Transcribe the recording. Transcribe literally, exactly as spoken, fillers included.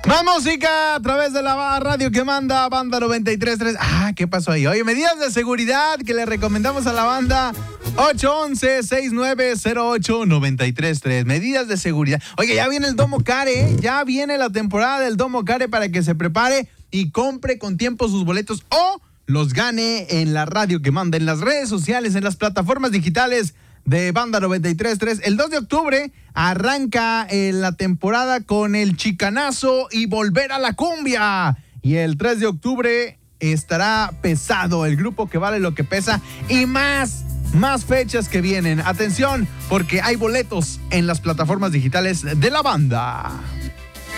Más música a través de la radio que manda Banda noventa y tres punto tres. Ah, ¿qué pasó ahí? Oye, medidas de seguridad que le recomendamos a la banda. ocho once, sesenta y nueve cero ocho, noventa y tres tres. Medidas de seguridad. Oye, ya viene el Domo Care, ¿eh? Ya viene la temporada del Domo Care para que se prepare y compre con tiempo sus boletos o los gane en la radio que manda, en las redes sociales, en las plataformas digitales de Banda noventa y tres punto tres. El dos de octubre arranca eh, la temporada con el Chicanazo y Volver a la Cumbia. Y el tres de octubre estará Pesado, el grupo que vale lo que pesa, y más, más fechas que vienen. Atención, porque hay boletos en las plataformas digitales de la banda.